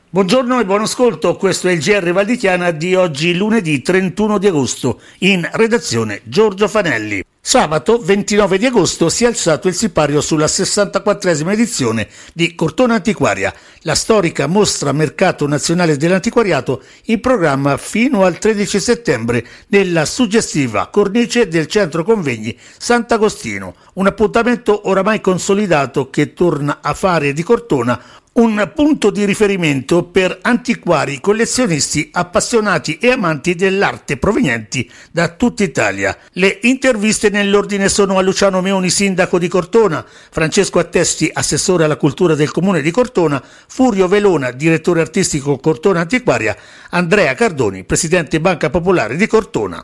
Buongiorno e buon ascolto, questo è il GR Val di Chiana di oggi lunedì 31 di agosto, in redazione Giorgio Fanelli. Sabato 29 di agosto si è alzato il sipario sulla 64esima edizione di Cortona Antiquaria, la storica mostra mercato nazionale dell'antiquariato in programma fino al 13 settembre nella suggestiva cornice del centro convegni Sant'Agostino, un appuntamento oramai consolidato che torna a fare di Cortona un punto di riferimento per antiquari, collezionisti, appassionati e amanti dell'arte provenienti da tutta Italia. Le interviste nell'ordine sono a Luciano Meoni, sindaco di Cortona, Francesco Attesti, assessore alla cultura del comune di Cortona, Furio Velona, direttore artistico Cortona Antiquaria, Andrea Cardoni, presidente Banca Popolare di Cortona.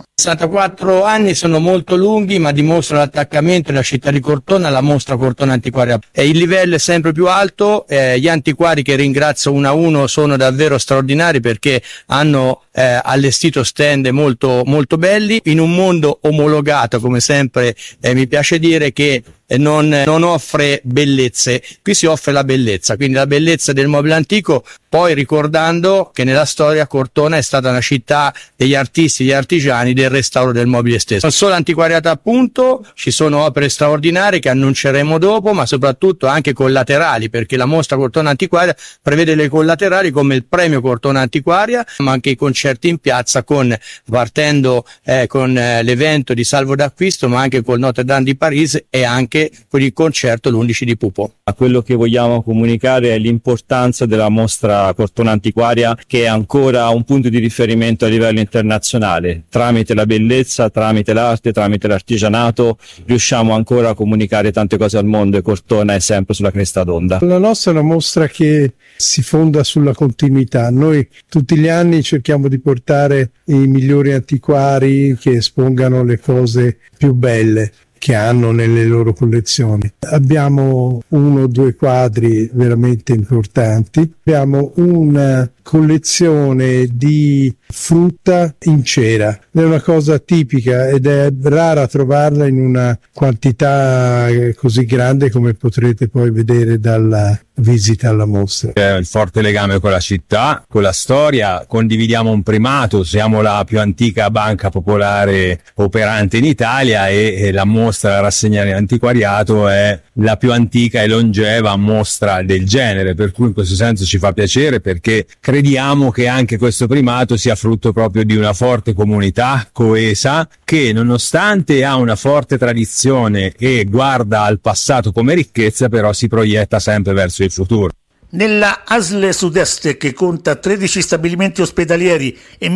64 anni sono molto lunghi, ma dimostrano l'attaccamento della città di Cortona alla mostra Cortona Antiquaria. Il livello è sempre più alto, gli antiquari, che ringrazio uno a uno, sono davvero straordinari perché hanno allestito stand molto, molto belli in un mondo omologato, come sempre mi piace dire, che non offre bellezze. Qui si offre la bellezza, quindi la bellezza del mobile antico, poi ricordando che nella storia Cortona è stata una città degli artisti, degli artigiani, del restauro del mobile stesso. Non solo antiquariato, appunto, ci sono opere straordinarie che annunceremo dopo, ma soprattutto anche collaterali, perché la mostra Cortona Antiquaria prevede le collaterali come il premio Cortona Antiquaria, ma anche i concerti in piazza, partendo con l'evento di salvo d'acquisto, ma anche col Notre Dame di Parigi e anche con il concerto l'11 di Pupo. Quello che vogliamo comunicare è l'importanza della mostra Cortona Antiquaria, che è ancora un punto di riferimento a livello internazionale. Tramite la bellezza, tramite l'arte, tramite l'artigianato riusciamo ancora a comunicare tante cose al mondo, e Cortona è sempre sulla cresta d'onda. La nostra è una mostra che si fonda sulla continuità. Noi tutti gli anni cerchiamo di portare i migliori antiquari che espongano le cose più belle che hanno nelle loro collezioni. Abbiamo 1 o 2 quadri veramente importanti, abbiamo una collezione di frutta in cera, è una cosa tipica ed è rara trovarla in una quantità così grande, come potrete poi vedere dalla visita alla mostra. È il forte legame con la città, con la storia, condividiamo un primato, siamo la più antica banca popolare operante in Italia e la mostra, la rassegna dell'antiquariato è la più antica e longeva mostra del genere, per cui in questo senso ci fa piacere, perché crediamo che anche questo primato sia frutto proprio di una forte comunità coesa che, nonostante ha una forte tradizione e guarda al passato come ricchezza, però si proietta sempre verso il futuro. Nella ASL Sud-Est, che conta 13 stabilimenti ospedalieri e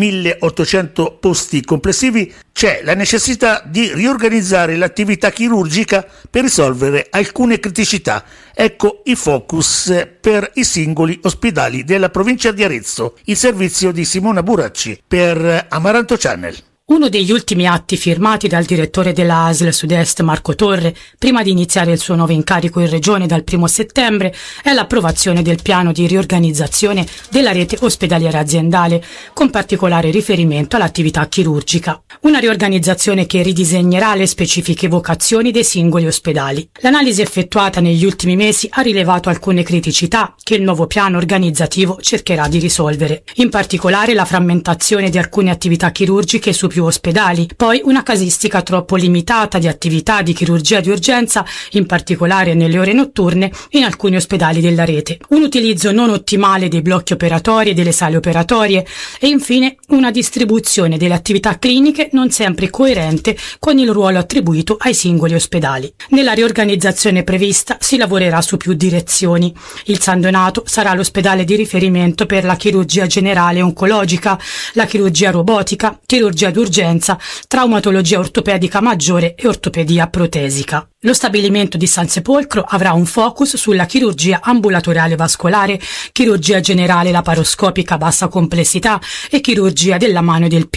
1800 posti complessivi, c'è la necessità di riorganizzare l'attività chirurgica per risolvere alcune criticità. Ecco i focus per i singoli ospedali della provincia di Arezzo. Il servizio di Simona Buracci per Amaranto Channel. Uno degli ultimi atti firmati dal direttore della ASL Sud-Est, Marco Torre, prima di iniziare il suo nuovo incarico in regione dal 1 settembre, è l'approvazione del piano di riorganizzazione della rete ospedaliera aziendale, con particolare riferimento all'attività chirurgica. Una riorganizzazione che ridisegnerà le specifiche vocazioni dei singoli ospedali. L'analisi effettuata negli ultimi mesi ha rilevato alcune criticità che il nuovo piano organizzativo cercherà di risolvere. In particolare la frammentazione di alcune attività chirurgiche su più ospedali, poi una casistica troppo limitata di attività di chirurgia di urgenza, in particolare nelle ore notturne, in alcuni ospedali della rete, un utilizzo non ottimale dei blocchi operatori e delle sale operatorie e infine una distribuzione delle attività cliniche non sempre coerente con il ruolo attribuito ai singoli ospedali. Nella riorganizzazione prevista si lavorerà su più direzioni. Il San Donato sarà l'ospedale di riferimento per la chirurgia generale oncologica, la chirurgia robotica, chirurgia d'urgenza, traumatologia ortopedica maggiore e ortopedia protesica. Lo stabilimento di San Sepolcro avrà un focus sulla chirurgia ambulatoriale vascolare, chirurgia generale laparoscopica a bassa complessità e chirurgia della mano e del piede.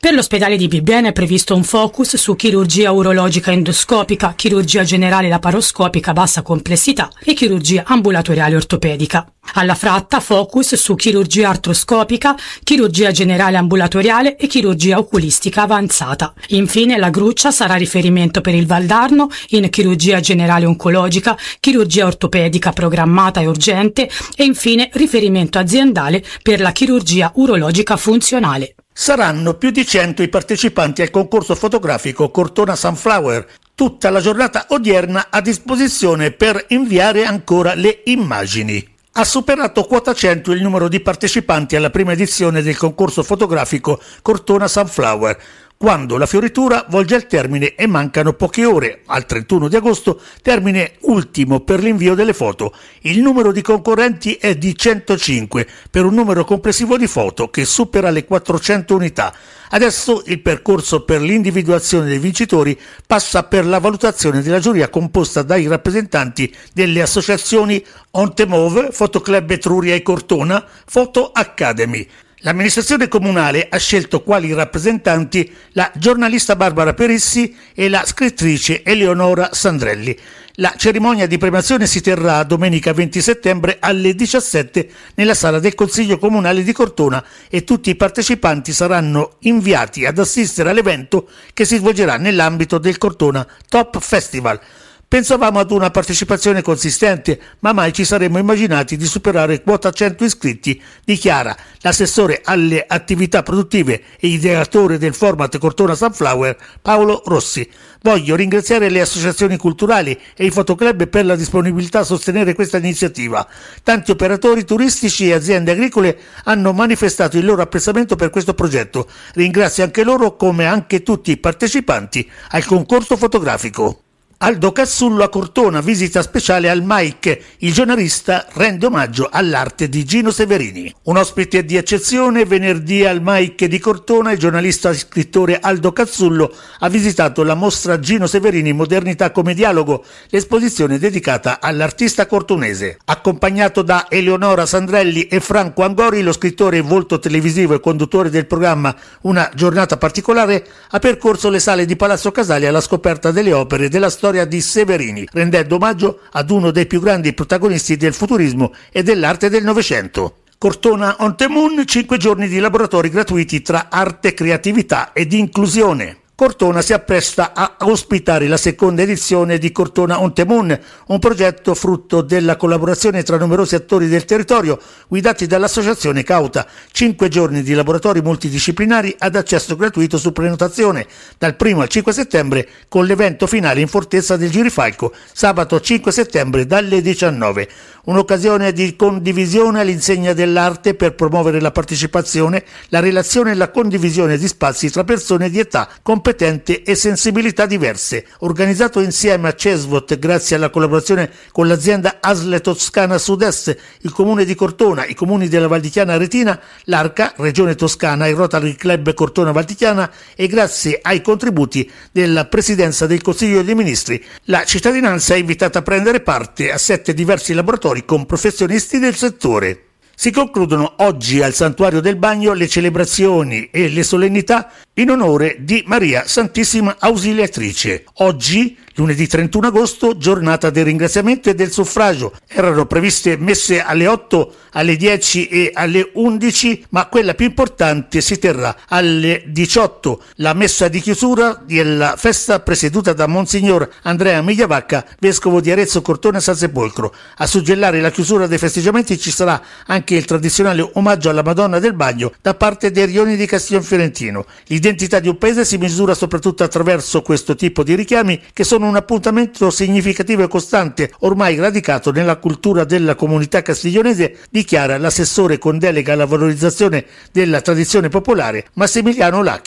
Per l'ospedale di Bibbiena è previsto un focus su chirurgia urologica endoscopica, chirurgia generale laparoscopica bassa complessità e chirurgia ambulatoriale ortopedica. Alla Fratta focus su chirurgia artroscopica, chirurgia generale ambulatoriale e chirurgia oculistica avanzata. Infine la Gruccia sarà riferimento per il Valdarno in chirurgia generale oncologica, chirurgia ortopedica programmata e urgente e infine riferimento aziendale per la chirurgia urologica funzionale. Saranno più di 100 i partecipanti al concorso fotografico Cortona Sunflower, tutta la giornata odierna a disposizione per inviare ancora le immagini. Ha superato quota 100 il numero di partecipanti alla prima edizione del concorso fotografico Cortona Sunflower, quando la fioritura volge al termine e mancano poche ore, al 31 di agosto, termine ultimo per l'invio delle foto. Il numero di concorrenti è di 105, per un numero complessivo di foto che supera le 400 unità. Adesso il percorso per l'individuazione dei vincitori passa per la valutazione della giuria composta dai rappresentanti delle associazioni Ontemove, Fotoclub Etruria e Cortona, Photo Academy. L'amministrazione comunale ha scelto quali rappresentanti la giornalista Barbara Perissi e la scrittrice Eleonora Sandrelli. La cerimonia di premiazione si terrà domenica 20 settembre alle 17 nella sala del Consiglio Comunale di Cortona e tutti i partecipanti saranno inviati ad assistere all'evento che si svolgerà nell'ambito del Cortona Top Festival. Pensavamo ad una partecipazione consistente, ma mai ci saremmo immaginati di superare quota 100 iscritti, dichiara l'assessore alle attività produttive e ideatore del format Cortona Sunflower, Paolo Rossi. Voglio ringraziare le associazioni culturali e i fotoclub per la disponibilità a sostenere questa iniziativa. Tanti operatori turistici e aziende agricole hanno manifestato il loro apprezzamento per questo progetto. Ringrazio anche loro, come anche tutti i partecipanti al concorso fotografico. Aldo Cazzullo a Cortona, visita speciale al Mike. Il giornalista rende omaggio all'arte di Gino Severini. Un ospite di eccezione, venerdì al Mike di Cortona, il giornalista e scrittore Aldo Cazzullo ha visitato la mostra Gino Severini Modernità come dialogo, l'esposizione dedicata all'artista cortonese. Accompagnato da Eleonora Sandrelli e Franco Angori, lo scrittore e volto televisivo e conduttore del programma Una giornata particolare ha percorso le sale di Palazzo Casali alla scoperta delle opere della storia di Severini, rendendo omaggio ad uno dei più grandi protagonisti del futurismo e dell'arte del Novecento. Cortona on the Moon, 5 giorni di laboratori gratuiti tra arte, creatività ed inclusione. Cortona si appresta a ospitare la seconda edizione di Cortona on the Moon, un progetto frutto della collaborazione tra numerosi attori del territorio guidati dall'associazione Cauta. 5 giorni di laboratori multidisciplinari ad accesso gratuito su prenotazione dal 1 al 5 settembre con l'evento finale in Fortezza del Girifalco sabato 5 settembre dalle 19. Un'occasione di condivisione all'insegna dell'arte per promuovere la partecipazione, la relazione e la condivisione di spazi tra persone di età, competenze e sensibilità diverse. Organizzato insieme a Cesvot grazie alla collaborazione con l'azienda ASL Toscana Sud-Est, il comune di Cortona, i comuni della Val di Chiana Aretina, l'Arca, Regione Toscana, il Rotary Club Cortona Val di Chiana e grazie ai contributi della Presidenza del Consiglio dei Ministri. La cittadinanza è invitata a prendere parte a 7 diversi laboratori con professionisti del settore. Si concludono oggi al Santuario del Bagno le celebrazioni e le solennità in onore di Maria Santissima Ausiliatrice. Oggi, lunedì 31 agosto, giornata del ringraziamento e del suffragio. Erano previste messe alle 8, alle 10 e alle 11, ma quella più importante si terrà alle 18, la messa di chiusura della festa presieduta da Monsignor Andrea Migliavacca, vescovo di Arezzo, Cortona e San Sepolcro. A suggellare la chiusura dei festeggiamenti ci sarà anche il tradizionale omaggio alla Madonna del Bagno da parte dei Rioni di Castelfiorentino. L'identità di un paese si misura soprattutto attraverso questo tipo di richiami che sono un appuntamento significativo e costante, ormai radicato nella cultura della comunità castiglionese, dichiara l'assessore con delega alla valorizzazione della tradizione popolare Massimiliano Lacchi.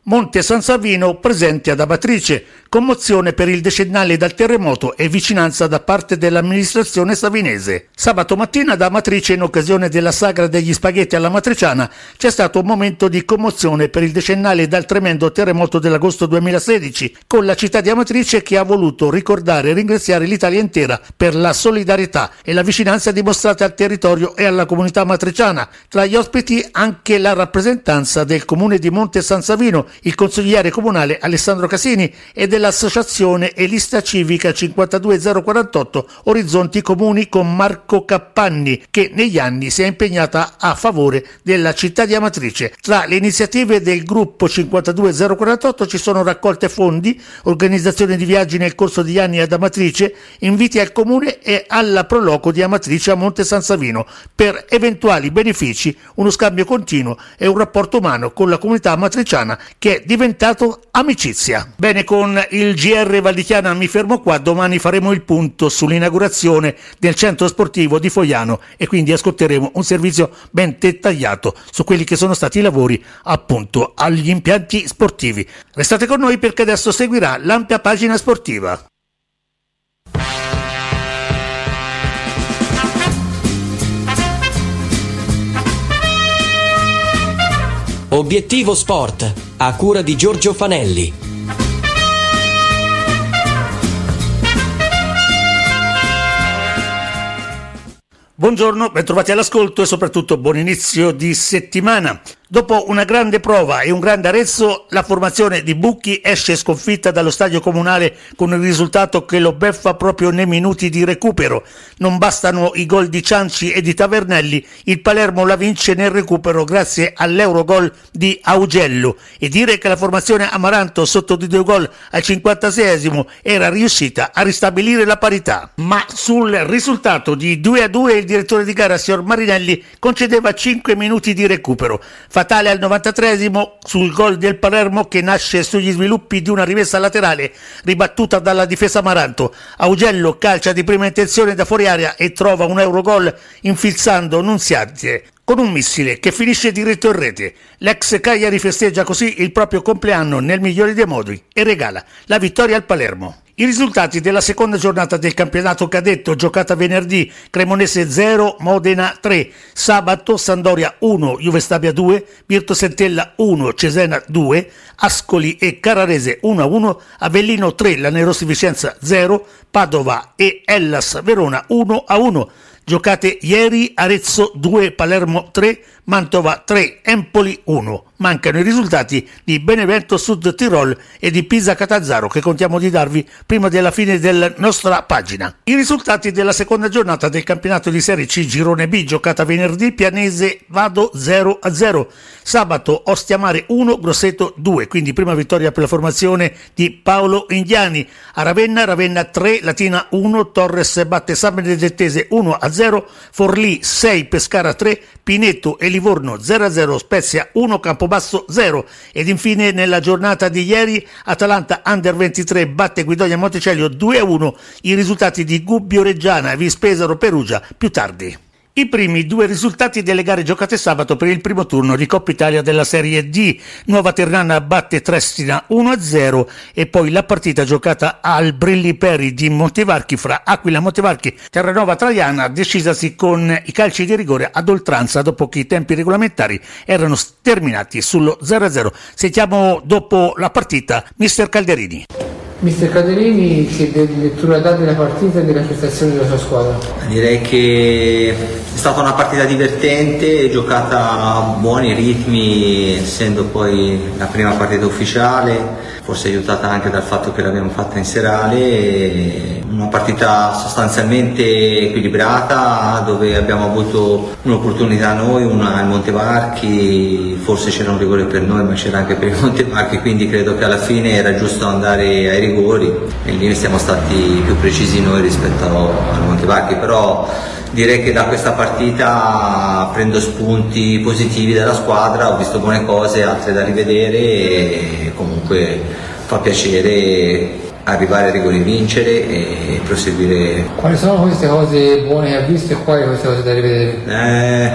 Monte San Savino presente ad Amatrice, commozione per il decennale dal terremoto e vicinanza da parte dell'amministrazione savinese. Sabato mattina ad Amatrice, in occasione della sagra degli spaghetti alla matriciana, c'è stato un momento di commozione per il decennale dal tremendo terremoto dell'agosto 2016, con la città di Amatrice che ha voluto ricordare e ringraziare l'Italia intera per la solidarietà e la vicinanza dimostrate al territorio e alla comunità amatriciana. Tra gli ospiti anche la rappresentanza del comune di Monte San Savino, il consigliere comunale Alessandro Casini e dell'associazione e lista civica 52048 Orizzonti Comuni con Marco Cappanni, che negli anni si è impegnata a favore della città di Amatrice. Tra le iniziative del gruppo 52048 ci sono raccolte fondi, organizzazione di viaggi nel corso degli anni ad Amatrice, inviti al comune e alla Proloco di Amatrice a Monte San Savino per eventuali benefici, uno scambio continuo e un rapporto umano con la comunità amatriciana che è diventato amicizia. Bene, con il GR Valdichiana mi fermo qua, domani faremo il punto sull'inaugurazione del centro sportivo di Fogliano e quindi ascolteremo un servizio ben dettagliato su quelli che sono stati i lavori appunto agli impianti sportivi. Restate con noi perché adesso seguirà l'ampia pagina sportiva. Obiettivo Sport, a cura di Giorgio Fanelli. Buongiorno, bentrovati all'ascolto e soprattutto buon inizio di settimana. Dopo una grande prova e un grande Arezzo, la formazione di Bucchi esce sconfitta dallo stadio comunale con il risultato che lo beffa proprio nei minuti di recupero. Non bastano i gol di Cianci e di Tavernelli, il Palermo la vince nel recupero grazie all'Eurogol di Augello, e dire che la formazione Amaranto sotto di 2 gol al 56esimo era riuscita a ristabilire la parità. Ma sul risultato di 2-2 il direttore di gara, signor Marinelli, concedeva 5 minuti di recupero. Fatale al 93esimo sul gol del Palermo che nasce sugli sviluppi di una rimessa laterale ribattuta dalla difesa Amaranto. Augello calcia di prima intenzione da fuori area e trova un Eurogol infilzando Nunziante con un missile che finisce diretto in rete. L'ex Cagliari festeggia così il proprio compleanno nel migliore dei modi e regala la vittoria al Palermo. I risultati della seconda giornata del campionato cadetto giocata venerdì: Cremonese 0, Modena 3, sabato Sampdoria 1, Juve Stabia 2, Virtus Entella 1, Cesena 2, Ascoli e Carrarese 1-1, Avellino 3, Lanerossi Vicenza 0, Padova e Hellas Verona 1-1. Giocate ieri: Arezzo 2, Palermo 3, Mantova 3, Empoli 1. Mancano i risultati di Benevento Sud Tirol e di Pisa Catanzaro che contiamo di darvi prima della fine della nostra pagina. I risultati della seconda giornata del campionato di Serie C Girone B giocata venerdì: Pianese Vado 0-0, sabato Ostia Mare 1, Grosseto 2, quindi prima vittoria per la formazione di Paolo Indiani. A Ravenna 3, Latina 1, Torres batte San Benedettese 1-0, Forlì 6, Pescara 3, Pineto e Livorno 0-0, Spezia 1, Campobasso 0. Ed infine nella giornata di ieri Atalanta Under 23 batte Guidonia Monticello 2-1, i risultati di Gubbio Reggiana e Vispesaro Perugia più tardi. I primi 2 risultati delle gare giocate sabato per il primo turno di Coppa Italia della Serie D. Nuova Ternana batte Trestina 1-0 e poi la partita giocata al Brilli Peri di Montevarchi fra Aquila Montevarchi Terranova Traiana, decisasi con i calci di rigore ad oltranza dopo che i tempi regolamentari erano terminati sullo 0-0. Sentiamo dopo la partita mister Calderini. Mister Calderini, che lettura dà della partita e della prestazione della sua squadra? Direi che è stata una partita divertente, giocata a buoni ritmi, essendo poi la prima partita ufficiale, forse aiutata anche dal fatto che l'abbiamo fatta in serale. Una partita sostanzialmente equilibrata, dove abbiamo avuto un'opportunità noi, una al Montevarchi, forse c'era un rigore per noi ma c'era anche per il Montevarchi, quindi credo che alla fine era giusto andare ai rigori e lì siamo stati più precisi noi rispetto al Montevarchi, però direi che da questa partita prendo spunti positivi della squadra, ho visto buone cose, altre da rivedere e comunque fa piacere arrivare ai rigori, vincere e proseguire. Quali sono queste cose buone che ha visto e quali queste cose da rivedere?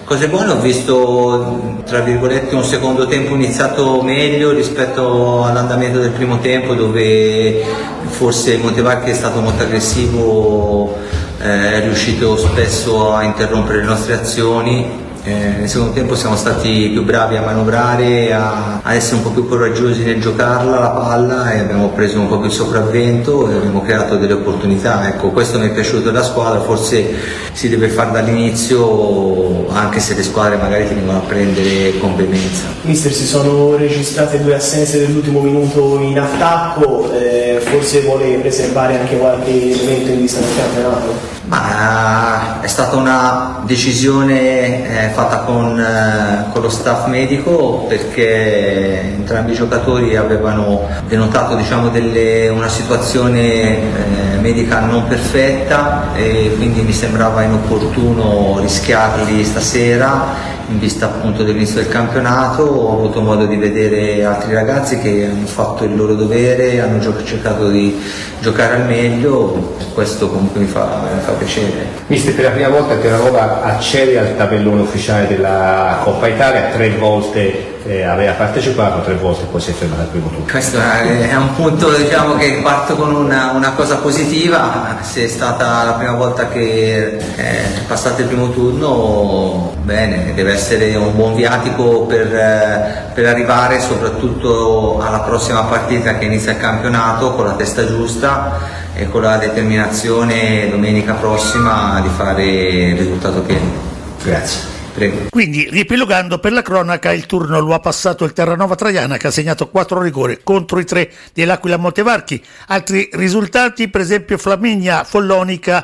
Cose buone, ho visto tra virgolette un secondo tempo iniziato meglio rispetto all'andamento del primo tempo, dove forse il Montevarchi è stato molto aggressivo, è riuscito spesso a interrompere le nostre azioni. Nel secondo tempo siamo stati più bravi a manovrare, a essere un po' più coraggiosi nel giocarla la palla, e abbiamo preso un po' più il sopravvento e abbiamo creato delle opportunità. Ecco, questo mi è piaciuto della squadra, forse si deve fare dall'inizio, anche se le squadre magari ti vengono a prendere con veemenza. Mister, si sono registrate 2 assenze dell'ultimo minuto in attacco, forse vuole preservare anche qualche elemento in vista del campionato? Ma è stata una decisione fatta con lo staff medico, perché entrambi i giocatori avevano denotato una situazione medica non perfetta, e quindi mi sembrava inopportuno rischiarli stasera in vista appunto dell'inizio del campionato. Ho avuto modo di vedere altri ragazzi che hanno fatto il loro dovere, hanno cercato di giocare al meglio, questo comunque mi fa piacere. Mister, per la prima volta il Terranova accede al tabellone ufficiale della Coppa Italia, 3 volte aveva partecipato, 3 volte poi si è fermato al primo turno. Questo è un punto, che parto con una cosa positiva. Se è stata la prima volta che è passato il primo turno, bene, deve essere un buon viatico per arrivare soprattutto alla prossima partita che inizia il campionato con la testa giusta e con la determinazione domenica prossima di fare il risultato pieno. Grazie. Prego. Quindi, riepilogando, per la cronaca, il turno lo ha passato il Terranova Traiana, che ha segnato 4 rigori contro i 3 dell'Aquila Montevarchi. Altri risultati, per esempio Flaminia Follonica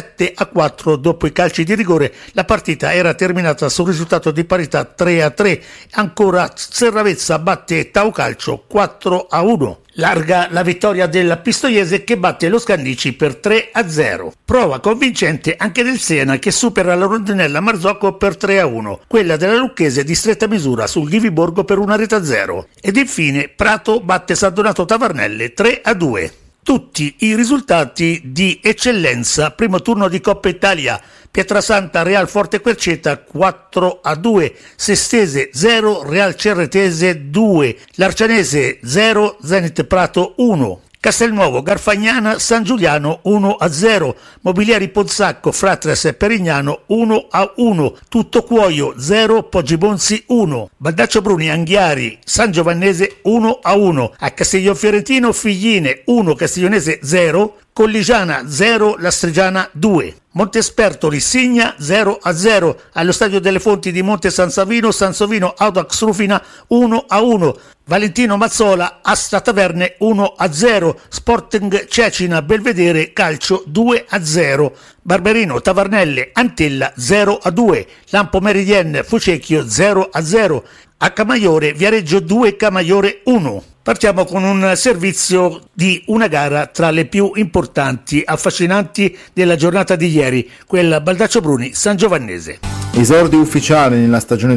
7-4 dopo i calci di rigore. La partita era terminata sul risultato di parità 3-3. Ancora Serravezza batte Tau Calcio 4-1. Larga la vittoria del Pistoiese, che batte lo Scandicci per 3-0. Prova convincente anche del Siena, che supera la Rondinella Marzocco per 3-1. Quella della Lucchese di stretta misura sul Ghiviborgo per 1-0. Ed infine Prato batte San Donato Tavarnelle 3-2. Tutti i risultati di eccellenza. Primo turno di Coppa Italia: Pietrasanta Real Forte Querceta 4-2, Sestese 0, Real Cerretese 2, L'Arcianese 0, Zenit Prato 1. Castelnuovo Garfagnana San Giuliano 1-0, Mobiliari Pozzacco Fratres e Perignano 1-1, Tutto Cuoio 0, Poggibonsi 1, Baldaccio Bruni Anghiari San Giovannese 1-1, a Castiglion Fiorentino Figline 1, Castiglionese 0, Colligiana 0, Lastrigiana 2. Montesperto Rissigna 0-0, allo Stadio delle Fonti di Monte San Savino Audax Rufina 1-1, Valentino Mazzola Asta Taverne 1-0, Sporting Cecina Belvedere Calcio 2-0, Barberino Tavarnelle Antella 0-2, Lampo Meridien Fucecchio 0-0, a Camaiore Viareggio 2 Camaiore 1. Partiamo con un servizio di una gara tra le più importanti, affascinanti della giornata di ieri, quella Baldaccio Bruni San Giovannese. Esordio ufficiale nella stagione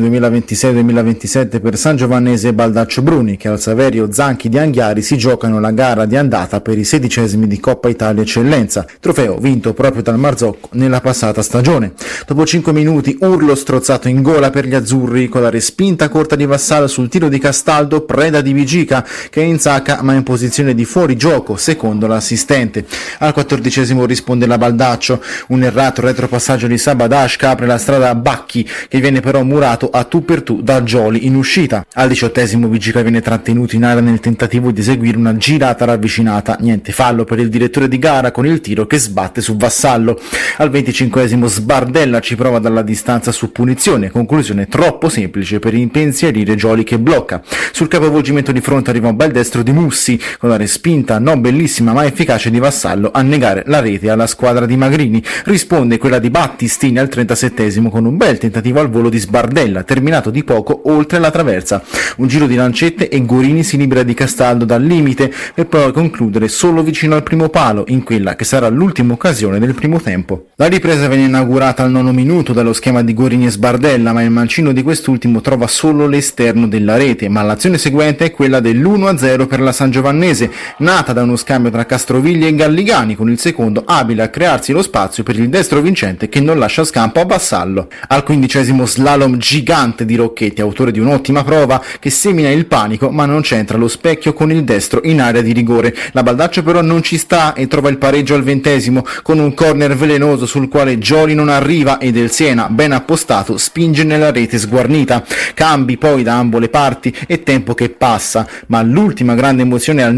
2026-2027 per San Giovannese e Baldaccio Bruni, che al Saverio Zanchi di Anghiari si giocano la gara di andata per i 16esimi di Coppa Italia Eccellenza, trofeo vinto proprio dal Marzocco nella passata stagione. Dopo 5 minuti urlo strozzato in gola per gli azzurri, con la respinta corta di Vassallo sul tiro di Castaldo, preda di Vigica, che è in sacca ma in posizione di fuorigioco secondo l'assistente. Al 14esimo risponde la Baldaccio, un errato retropassaggio di Sabadash che apre la strada a Bacchi, che viene però murato a tu per tu da Gioli in uscita. Al 18esimo Vigica viene trattenuto in area nel tentativo di eseguire una girata ravvicinata, niente fallo per il direttore di gara con il tiro che sbatte su Vassallo. Al 25esimo Sbardella ci prova dalla distanza su punizione, conclusione troppo semplice per impensierire Gioli che blocca. Sul capovolgimento di fronte arriva un bel destro di Mussi, con la respinta non bellissima ma efficace di Vassallo a negare la rete alla squadra di Magrini. Risponde quella di Battistini al 37esimo con un bel tentativo al volo di Sbardella, terminato di poco oltre la traversa. Un giro di lancette e Gorini si libera di Castaldo dal limite per poi concludere solo vicino al primo palo, in quella che sarà l'ultima occasione del primo tempo. La ripresa viene inaugurata al 9° minuto dallo schema di Gorini e Sbardella, ma il mancino di quest'ultimo trova solo l'esterno della rete, ma l'azione seguente è quella dell'1-0 per la San Giovannese, nata da uno scambio tra Castrovigli e Galligani, con il secondo abile a crearsi lo spazio per il destro vincente che non lascia scampo a Vassallo. Al 15° slalom gigante di Rocchetti, autore di un'ottima prova che semina il panico ma non centra lo specchio con il destro in area di rigore. La Baldaccio però non ci sta e trova il pareggio al 20° con un corner velenoso sul quale Gioli non arriva e Del Siena, ben appostato, spinge nella rete sguarnita. Cambi poi da ambo le parti e tempo che passa, ma l'ultima grande emozione è al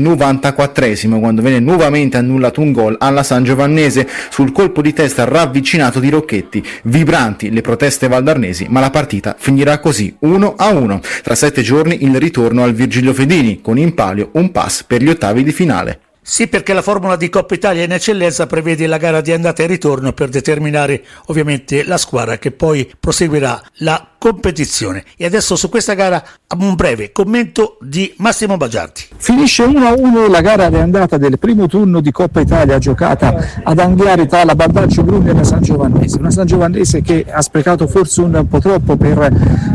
94° quando viene nuovamente annullato un gol alla Sangiovannese sul colpo di testa ravvicinato di Rocchetti. Vibranti le proteste valdarnesi, ma la partita finirà così, 1-1. Tra 7 giorni il ritorno al Virgilio Fedini, con in palio un pass per gli ottavi di finale. Sì, perché la formula di Coppa Italia in eccellenza prevede la gara di andata e ritorno per determinare ovviamente la squadra che poi proseguirà la competizione. E adesso su questa gara un breve commento di Massimo Baggiardi. Finisce 1-1 la gara di andata del primo turno di Coppa Italia giocata ad Anghiari tra la Baldaccio Bruni e la Sangiovannese. Una Sangiovannese che ha sprecato forse un po' troppo per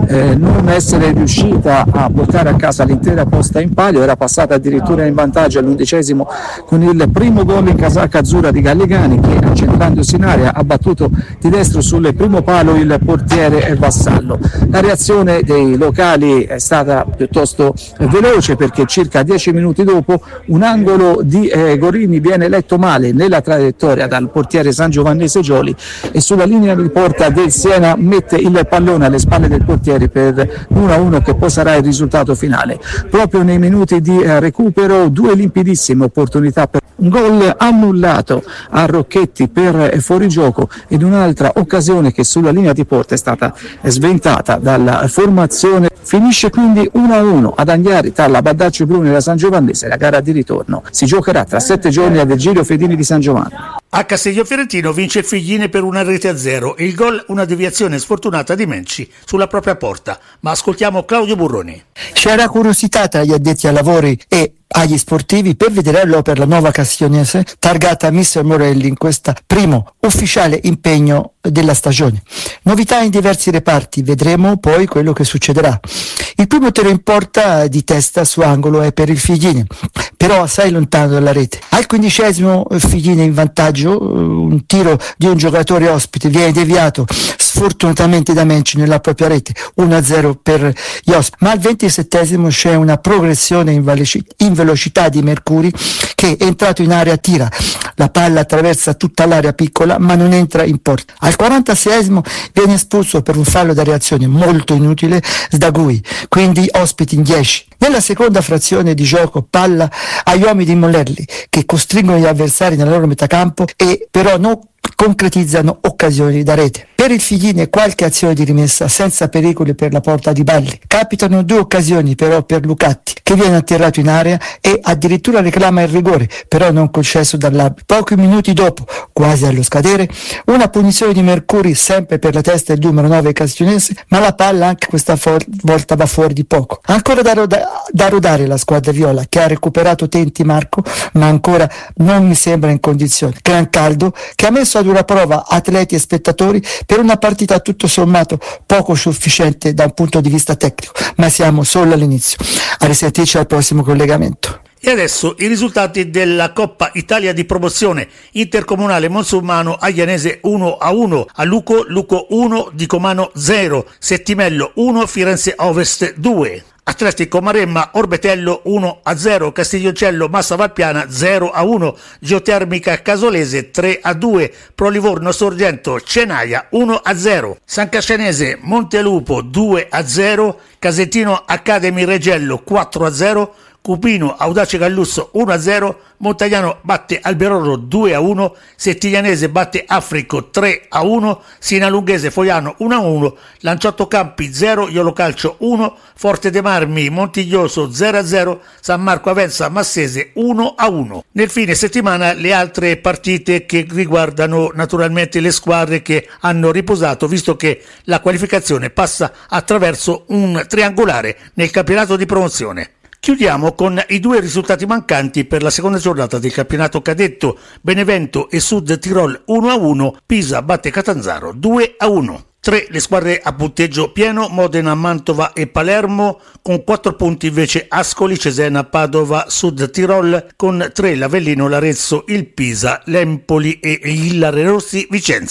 non essere riuscita a portare a casa l'intera posta in palio, era passata addirittura in vantaggio all'11° con il primo gol in casacca azzurra di Gallegani che, accentrandosi in area, ha battuto di destro sul primo palo il portiere Vassallo. La reazione dei locali è stata piuttosto veloce perché circa 10 minuti dopo un angolo di Gorini viene letto male nella traiettoria dal portiere sangiovannese Gioli e sulla linea di porta del Siena mette il pallone alle spalle del portiere per 1-1 che poi sarà il risultato finale. Proprio nei minuti di recupero due limpidissime opportunità per un gol annullato a Rocchetti per fuorigioco ed un'altra occasione che sulla linea di porta è stata sventata dalla formazione. Finisce quindi 1-1 ad Anghiari tra la Baldaccio Bruni e la Sangiovannese. La gara di ritorno si giocherà tra 7 giorni a Virgilio Fedini di San Giovanni. A Castiglio Fiorentino vince il Figline per 1-0. Il gol una deviazione sfortunata di Menci sulla propria porta. Ma ascoltiamo Claudio Burroni. C'era curiosità tra gli addetti ai lavori e agli sportivi per vedere per la nuova Castiglionese targata Mister Morelli in questo primo ufficiale impegno della stagione. Novità in diversi reparti, vedremo poi quello che succederà. Il primo tiro in porta di testa su angolo è per il Figline, però assai lontano dalla rete. Al 15° Figline in vantaggio, un tiro di un giocatore ospite viene deviato sfortunatamente da Menci nella propria rete, 1-0 per gli ospiti. Ma al 27° c'è una progressione in velocità di Mercuri che è entrato in area, tira la palla, attraversa tutta l'area piccola ma non entra in porta. Al 46° viene espulso per un fallo da reazione molto inutile Sdagui, quindi ospiti in 10. Nella seconda frazione di gioco palla agli uomini di Mollerli che costringono gli avversari nella loro metà campo e però non concretizzano occasioni da rete. Per il Figline qualche azione di rimessa senza pericoli per la porta di Balli. Capitano 2 occasioni però per Lucatti che viene atterrato in area e addirittura reclama il rigore però non concesso dall'arbitro. Pochi minuti dopo, quasi allo scadere, una punizione di Mercuri sempre per la testa del numero 9 Castiglionese, ma la palla anche questa volta va fuori di poco. Ancora da rodare la squadra viola che ha recuperato Tenti Marco ma ancora non mi sembra in condizione. Gran caldo che ha messo ad una prova atleti e spettatori per una partita tutto sommato poco sufficiente da un punto di vista tecnico, ma siamo solo all'inizio. A risentirci al prossimo collegamento. E adesso i risultati della Coppa Italia di promozione: Intercomunale Monsummano Aglianese 1-1, a Luco 1, Dicomano 0, Settimello 1, Firenze Ovest 2. Atletico Maremma Orbetello 1-0, Castiglioncello Massa Valpiana 0-1, Geotermica Casolese 3-2, Pro Livorno Sorgento Cenaia 1-0, San Cascianese Montelupo 2-0, Casentino Academy Regello 4-0, Cupino Audace Gallusso 1-0, Montagliano batte Alberoro 2-1, Settiglianese batte Africo 3-1, Sinalunghese Fogliano 1-1, Lanciotto Campi 0, Iolo Calcio 1, Forte de Marmi Montiglioso 0-0, San Marco Avenza Massese 1-1. Nel fine settimana le altre partite che riguardano naturalmente le squadre che hanno riposato, visto che la qualificazione passa attraverso un triangolare nel campionato di promozione. Chiudiamo con i 2 risultati mancanti per la seconda giornata del campionato cadetto: Benevento e Sud Tirol 1-1, Pisa batte Catanzaro 2-1. 3 le squadre a punteggio pieno: Modena, Mantova e Palermo, con 4 punti invece Ascoli, Cesena, Padova, Sud Tirol, con 3 l'Avellino, l'Arezzo, il Pisa, l'Empoli e il Rossi Vicenza.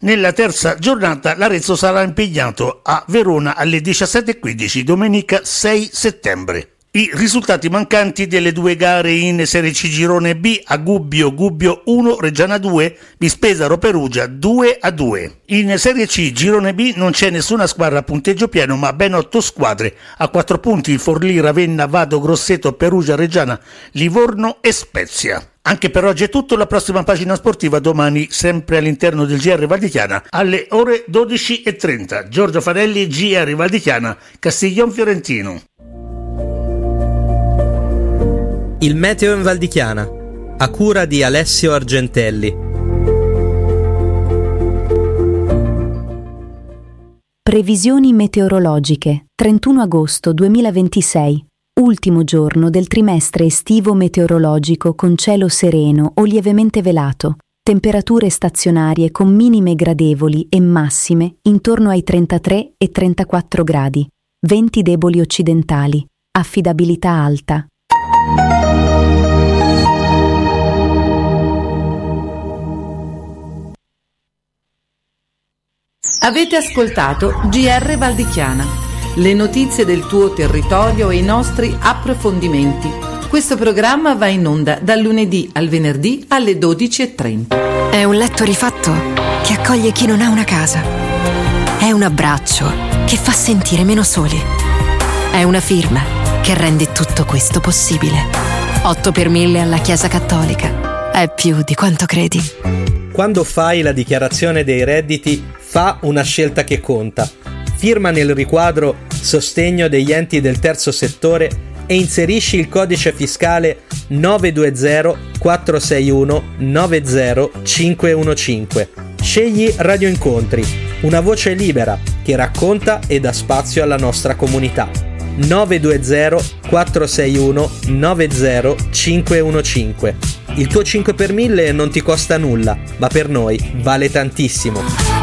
Nella terza giornata l'Arezzo sarà impegnato a Verona alle 17:15 domenica 6 settembre. I risultati mancanti delle due gare in Serie C Girone B: a Gubbio 1, Reggiana 2, Vispesaro Perugia 2-2. In Serie C Girone B non c'è nessuna squadra a punteggio pieno, ma ben 8 squadre a 4 punti: Forlì, Ravenna, Vado, Grosseto, Perugia, Reggiana, Livorno e Spezia. Anche per oggi è tutto. La prossima pagina sportiva domani, sempre all'interno del GR Val di Chiana, alle ore 12:30. Giorgio Fanelli, GR Val di Chiana, Castiglion Fiorentino. Il meteo in Val di Chiana, a cura di Alessio Argentelli. Previsioni meteorologiche. 31 agosto 2026. Ultimo giorno del trimestre estivo meteorologico con cielo sereno o lievemente velato. Temperature stazionarie con minime gradevoli e massime intorno ai 33 e 34 gradi. Venti deboli occidentali. Affidabilità alta. Avete ascoltato GR Val di Chiana, le notizie del tuo territorio e i nostri approfondimenti. Questo programma va in onda dal lunedì al venerdì alle 12:30. È un letto rifatto che accoglie chi non ha una casa. È un abbraccio che fa sentire meno soli. È una firma che rende tutto questo possibile. 8 per 1000 alla Chiesa Cattolica. È più di quanto credi. Quando fai la dichiarazione dei redditi, fa una scelta che conta. Firma nel riquadro Sostegno degli enti del terzo settore e inserisci il codice fiscale 920 461 90515. Scegli Radio Incontri, una voce libera che racconta e dà spazio alla nostra comunità. 920 461 90515. Il tuo 5 per 1000 non ti costa nulla, ma per noi vale tantissimo.